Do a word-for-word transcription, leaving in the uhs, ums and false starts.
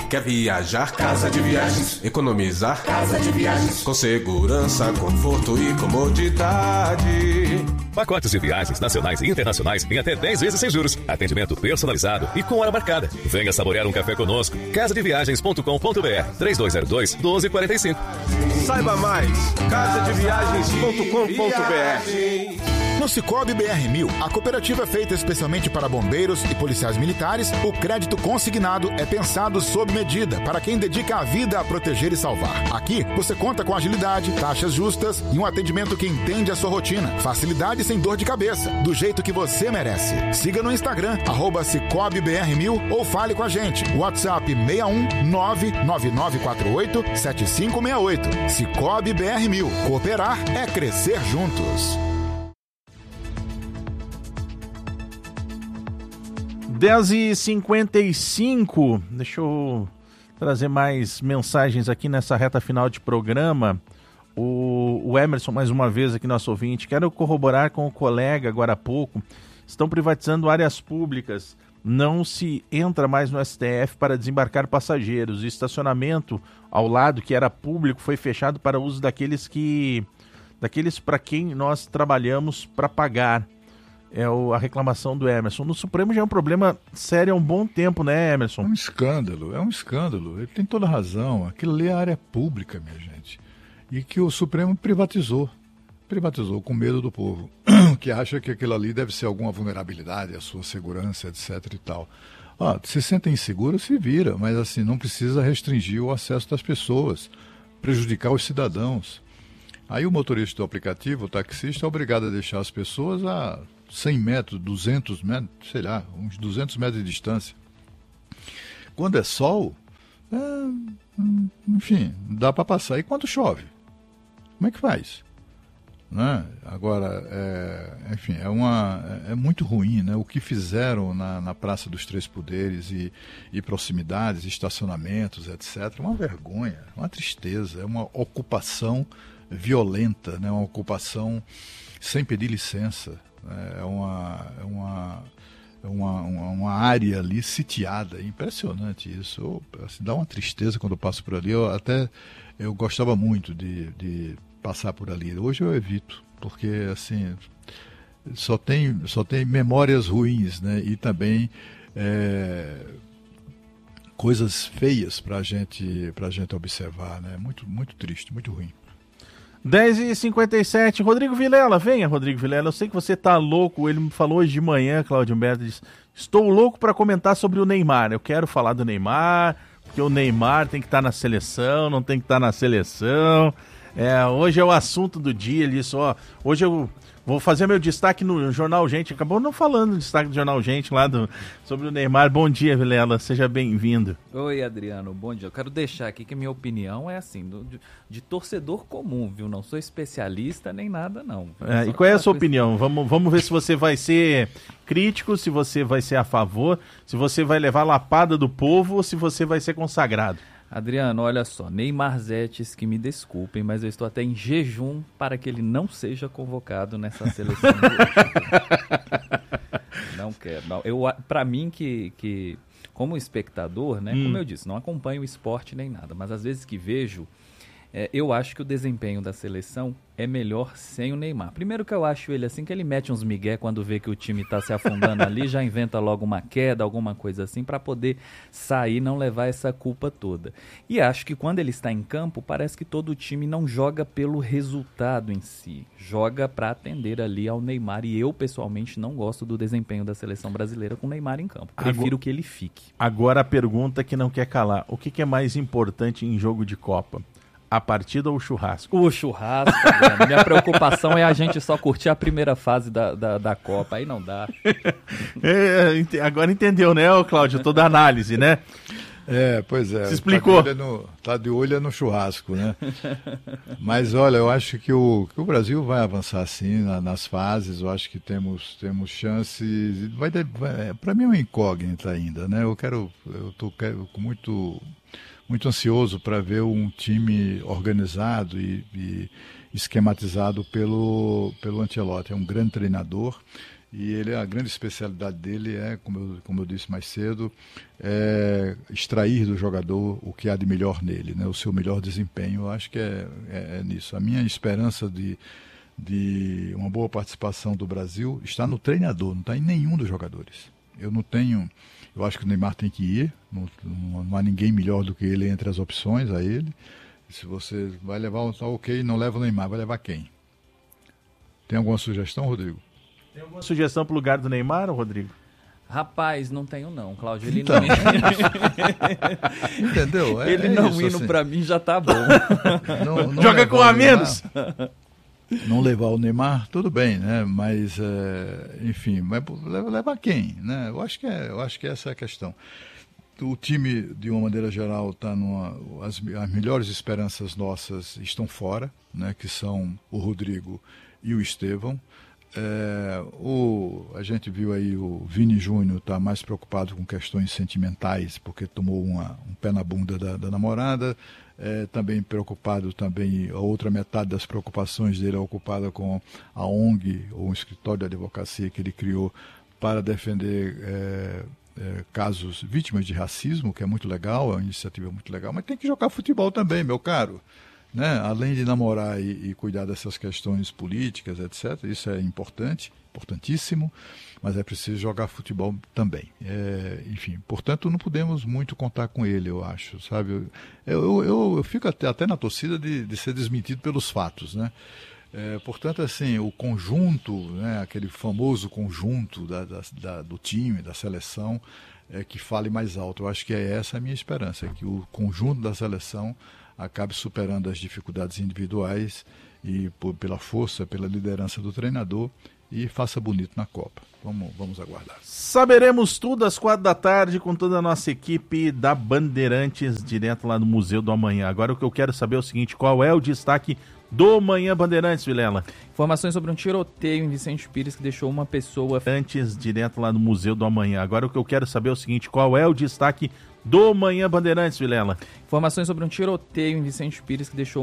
Quer viajar? Casa de Viagens. Economizar? Casa de Viagens. Com segurança, conforto e comodidade. Pacotes de viagens nacionais e internacionais em até dez vezes sem juros. Atendimento personalizado e com hora marcada. Venha saborear um café conosco. casa de viagens ponto com ponto b r. três dois zero dois, um dois quatro cinco. Saiba mais. casa de viagens ponto com ponto b r. No Cicobi B R mil, a cooperativa feita especialmente para bombeiros e policiais militares, o crédito consignado é pensado sob medida para quem dedica a vida a proteger e salvar. Aqui, você conta com agilidade, taxas justas e um atendimento que entende a sua rotina. Facilidade sem dor de cabeça, do jeito que você merece. Siga no Instagram, arroba Cicobi B R mil ou fale com a gente. WhatsApp seis um nove nove nove quatro oito sete cinco seis oito. Cicobi B R mil. Cooperar é crescer juntos. dez e cinquenta e cinco, deixa eu trazer mais mensagens aqui nessa reta final de programa. O, o Emerson, mais uma vez aqui, nosso ouvinte, quero corroborar com o colega agora há pouco, estão privatizando áreas públicas, não se entra mais no S T F para desembarcar passageiros. O estacionamento ao lado, que era público, foi fechado para uso daqueles que, daqueles para quem nós trabalhamos para pagar. É o, a reclamação do Emerson. No Supremo já é um problema sério há um bom tempo, né, Emerson? É um escândalo, é um escândalo. Ele tem toda a razão. Aquilo ali é área pública, minha gente. E que o Supremo privatizou. Privatizou com medo do povo, que acha que aquilo ali deve ser alguma vulnerabilidade, a sua segurança, etc e tal. Ah, se sentem inseguros, se vira, mas assim, não precisa restringir o acesso das pessoas, prejudicar os cidadãos. Aí o motorista do aplicativo, o taxista, é obrigado a deixar as pessoas a cem metros, duzentos metros, sei lá, uns duzentos metros de distância. Quando é sol, é, enfim, dá para passar. E quando chove, como é que faz? Né? Agora, é, enfim, é, uma, é muito ruim, né? O que fizeram na, na Praça dos Três Poderes e, e proximidades, estacionamentos, etcétera. Uma vergonha, uma tristeza, é uma ocupação violenta, né? Uma ocupação sem pedir licença. É uma, é uma, é uma, uma, uma área ali sitiada, é impressionante isso. Eu, assim, dá uma tristeza quando eu passo por ali. Eu até eu gostava muito de, de passar por ali. Hoje eu evito, porque assim só tem, só tem memórias ruins, né? E também é, coisas feias para gente, pra gente observar, né? Muito, muito triste, muito ruim. dez e cinquenta e sete, Rodrigo Vilela, venha Rodrigo Vilela, eu sei que você tá louco, ele me falou hoje de manhã, Cláudio Humberto, disse, estou louco para comentar sobre o Neymar, eu quero falar do Neymar, porque o Neymar tem que estar tá na seleção, não tem que estar tá na seleção, é, hoje é o assunto do dia, ele disse, ó, hoje eu vou fazer meu destaque no Jornal Gente, acabou não falando do destaque do Jornal Gente lá do, sobre o Neymar. Bom dia, Vilela, seja bem-vindo. Oi, Adriano, bom dia. Eu quero deixar aqui que a minha opinião é assim, do, de, de torcedor comum, viu? Não sou especialista nem nada, não. É, e qual é a sua coisa... opinião? Vamos, vamos ver se você vai ser crítico, se você vai ser a favor, se você vai levar a lapada do povo ou se você vai ser consagrado. Adriano, olha só, Neymarzetes, que me desculpem, mas eu estou até em jejum para que ele não seja convocado nessa seleção. Não quero. Não. Eu, para mim, que, que como espectador, né, hum. como eu disse, não acompanho o esporte nem nada, mas às vezes que vejo, é, eu acho que o desempenho da seleção é melhor sem o Neymar. Primeiro que eu acho ele assim, que ele mete uns migué quando vê que o time está se afundando ali, já inventa logo uma queda, alguma coisa assim, para poder sair e não levar essa culpa toda. E acho que quando ele está em campo, parece que todo o time não joga pelo resultado em si, joga para atender ali ao Neymar, e eu pessoalmente não gosto do desempenho da seleção brasileira com o Neymar em campo. Prefiro agora, que ele fique. Agora a pergunta que não quer calar, o que, que é mais importante em jogo de Copa? A partida ou o churrasco? O churrasco, Adriano. Minha preocupação é a gente só curtir a primeira fase da, da, da Copa, aí não dá. É, agora entendeu, né, Cláudio? Toda a análise, né? É, pois é. Se explicou. Tá de olho no, tá de olho no churrasco, né? Mas olha, eu acho que o, que o Brasil vai avançar sim na, nas fases, eu acho que temos, temos chances. Vai, vai, para mim é uma incógnita ainda, né? Eu quero, eu tô quero, com muito... muito ansioso para ver um time organizado e, e esquematizado pelo, pelo Ancelotti. É um grande treinador E ele, a grande especialidade dele é, como eu, como eu disse mais cedo, é extrair do jogador o que há de melhor nele, né? O seu melhor desempenho. Eu acho que é, é, é nisso. A minha esperança de, de uma boa participação do Brasil está no treinador, não está em nenhum dos jogadores. Eu não tenho... Eu acho que o Neymar tem que ir, não, não, não há ninguém melhor do que ele entre as opções a ele. Se você vai levar um... Tá ok, não leva o Neymar, vai levar quem? Tem alguma sugestão, Rodrigo? Tem alguma sugestão para o lugar do Neymar, Rodrigo? Rapaz, não tenho não, Cláudio. Ele então. não... Entendeu? É, ele é não isso, indo assim. para mim já tá bom. Não, não Joga com a menos. Não levar o Neymar, tudo bem, né? Mas, é, enfim, mas leva, leva quem, né? Eu acho que é, eu acho que essa é a questão. O time, de uma maneira geral, está numa... As, as melhores esperanças nossas estão fora, né? Que são o Rodrigo e o Estevão. É, o, a gente viu aí o Vini Júnior está mais preocupado com questões sentimentais, porque tomou uma, um pé na bunda da, da namorada. É, também preocupado, também a outra metade das preocupações dele é ocupada com a O N G, ou um escritório de advocacia que ele criou para defender é, é, casos vítimas de racismo, que é muito legal, é uma iniciativa muito legal, mas tem que jogar futebol também, meu caro. Né? Além de namorar e, e cuidar dessas questões políticas, etcétera, isso é importante, importantíssimo, mas é preciso jogar futebol também. É, enfim, portanto, não podemos muito contar com ele, eu acho, sabe? Eu, eu, eu, eu fico até, até na torcida de, de ser desmentido pelos fatos, né? É, portanto, assim, o conjunto, né, aquele famoso conjunto da, da, da, do time, da seleção, é, que fale mais alto. Eu acho que é essa a minha esperança, é que o conjunto da seleção acabe superando as dificuldades individuais e por, pela força, pela liderança do treinador e faça bonito na Copa. Vamos, vamos aguardar. Saberemos tudo às quatro da tarde com toda a nossa equipe da Bandeirantes, direto lá no Museu do Amanhã. Agora o que eu quero saber é o seguinte, qual é o destaque do Manhã Bandeirantes, Vilela? Informações sobre um tiroteio em Vicente Pires que deixou uma pessoa... Antes, direto lá no Museu do Amanhã. Agora o que eu quero saber é o seguinte, qual é o destaque do Manhã Bandeirantes, Vilela? Informações sobre um tiroteio em Vicente Pires que deixou